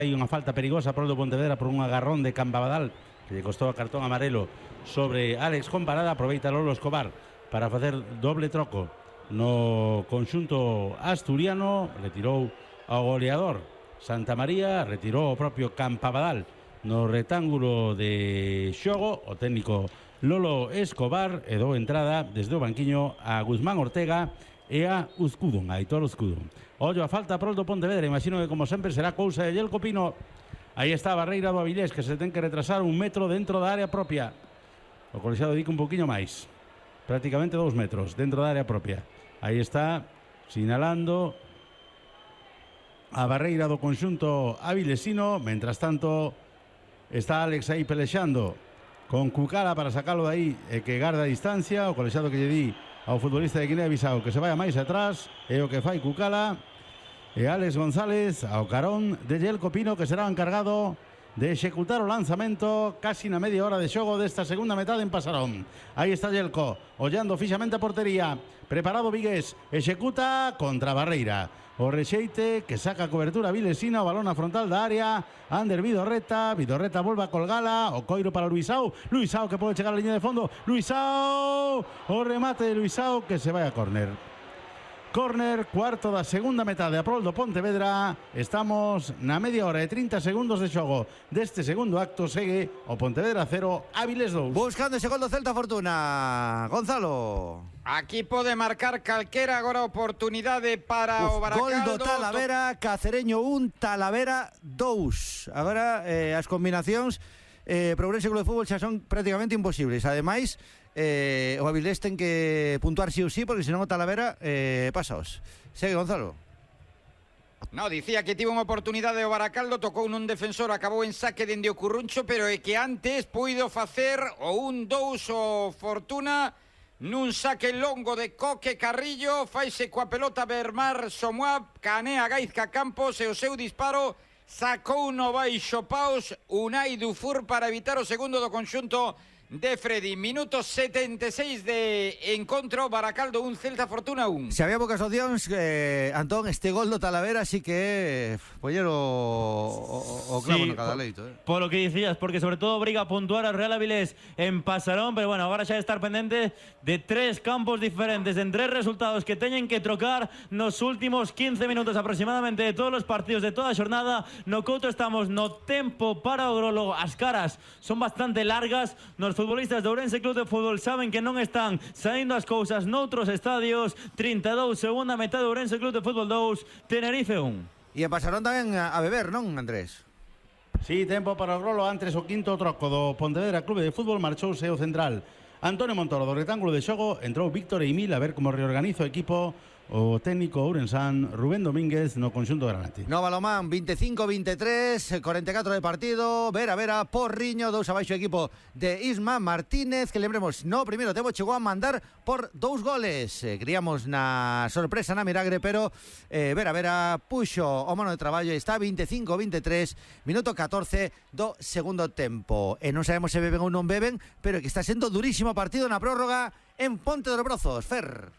Hai unha falta perigosa por o do Pontevedra por un agarrón de Campabadal que lle costou a cartón amarelo sobre Alex Comparada. Aproveita Lolo Escobar para facer doble troco no conxunto asturiano. Retirou ao goleador Santa María, retirou o propio Campabadal no retángulo de xogo o técnico Lolo Escobar e dou entrada desde o banquiño a Guzmán Ortega e a Uzcudun, a Aitor Uzcudun. Ollo a falta pro do Pontevedra, imagino que como sempre será cousa de Yelko Pino. Aí está a barreira do Avilés, que se ten que retrasar 1 metro dentro da área propia. O colexiado dica un poquinho máis, prácticamente 2 metros dentro da área propia. Aí está sinalando a barreira do conxunto avilesino. Mentras tanto está Alex aí pelexando con Cucala para sacalo de aí e que garda a distancia. O colexiado que lle di ao futbolista de Guinea-Bissau que se vaya máis atrás é o que fai Cucala. E Alex González ao carón de Yelko Pino, que será encargado de executar o lanzamento casi na media hora de xogo desta segunda metade en Pasarón. Aí está Yelko, ollando fixamente a portería. Preparado Vigués, executa contra barreira. O rexeite que saca a cobertura vilesina, o balón a frontal da área. Ander Vidorreta volve a colgala. O coiro para Luisao que pode chegar a liña de fondo. Luisao, o remate de Luisao que se vai a córner. Córner, cuarto da segunda metade a prol do Pontevedra. Estamos na media hora e 30 segundos de xogo deste segundo acto. Segue o Pontevedra 0, Áviles 2. Buscando ese gol do Celta Fortuna, Gonzalo. Aquí pode marcar calquera, agora oportunidade para o Baracaldo. Gol do Talavera, Cacereño 1, Talavera 2. Agora as combinacións para o Ourense Club de Fútbol xa son prácticamente imposibles. Ademais, o Avilés ten que puntuar sí ou sí, porque senón o Talavera pasaos. Segue, Gonzalo. No, dicía que tivo unha oportunidade o Baracaldo, tocou nun defensor, acabou en saque dende o Curruncho, pero é que antes puido facer o 1-2 o Fortuna nun saque longo de Coque Carrillo. Faise coa pelota Bermar Somuab, canea Gaizka Campos e o seu disparo sacou no baixo paus Unai Dufour para evitar o segundo do conxunto de Freddy. Minuto 76 de encontro, Baracaldo 1, Celta Fortuna 1. Se había pocas opcións, Antón, este gol do Talavera sí que poñer o clavo no cada leito. Por lo que dicías, porque sobre todo obriga a puntuar a Real Avilés en Pasarón, pero bueno, agora xa estar pendente de 3 campos diferentes, en 3 resultados que teñen que trocar nos últimos 15 minutos aproximadamente de todos os partidos de toda a xornada. No couto estamos no tempo para o Grolo, as caras son bastante largas, nos futbolistas do Ourense Club de Fútbol saben que non están saindo as cousas noutros estadios. 32, segunda metade do Ourense Club de Fútbol 2, Tenerife 1. E pasaron tamén a beber, non, Andrés? Sí, tempo para o Grolo. Antes o quinto troco do Pontevedra Club de Fútbol marchouse o central Antonio Montoro do retángulo de xogo. Entrou Víctor Eimil a ver como reorganiza o equipo o técnico ourensán Rubén Domínguez no conxunto granate. No balomán, 25-23, 44 de partido. Vera, Porriño, 2 abaixo equipo de Isma Martínez, que lembremos, no primeiro tempo chegou a mandar por 2 goles. Criamos na sorpresa na Miragre, pero Vera puxo o mano de traballo e está 25-23, minuto 14 do segundo tempo. E non sabemos se beben ou non beben, pero que está sendo durísimo partido na prórroga en Ponte dos Brozos. Fer.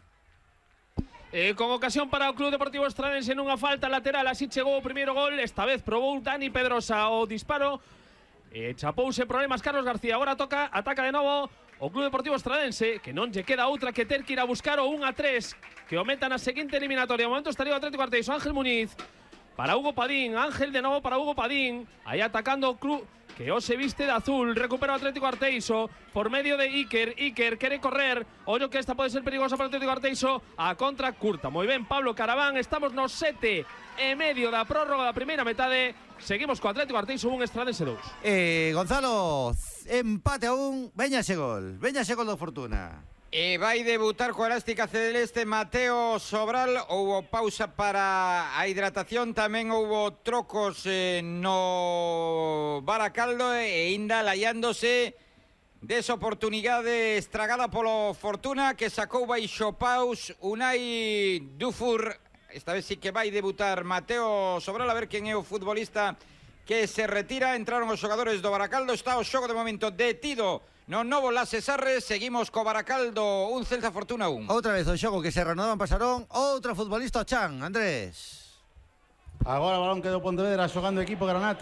Con ocasión para o Club Deportivo Estradense nunha falta lateral, así chegou o primeiro gol. Esta vez probou Dani Pedrosa o disparo, chapouse problemas Carlos García. Agora ataca de novo o Club Deportivo Estradense, que non lle queda outra que ter que ir a buscar o 1-3 que o meta na seguinte eliminatoria. O momento estaría o Atlético Arteixo. Ángel Muniz para Hugo Padín, Ángel de novo para Hugo Padín, aí atacando o Club que o se viste de azul. Recupera o Atlético Arteixo por medio de Iker quere correr, ollo que esta pode ser perigosa para o Atlético Arteixo. A contra curta, moi ben Pablo Caraván. Estamos no 7 e medio da prórroga da primeira metade. Seguimos co Atlético Arteixo 1, Estradense 2. Gonzalo, empate a 1. Veña ese gol do Fortuna. E vai debutar co Elástica Celeste Mateo Sobral. Houbo pausa para a hidratación, tamén houbo trocos no Baracaldo e ainda laiándose desa oportunidade estragada polo Fortuna, que sacou baixo paus Unai Dufour. Esta vez sí que vai debutar Mateo Sobral, a ver quen é o futbolista que se retira. Entraron os xogadores do Baracaldo, está o xogo de momento detido no novo Lasse Sarres. Seguimos co Baracaldo 1, Celta Fortuna 1. Outra vez o xogo que se reanuda en Pasarón. Outro futbolista, Chan, Andrés. Agora o balón quedou Pontevedra xogando o equipo granate.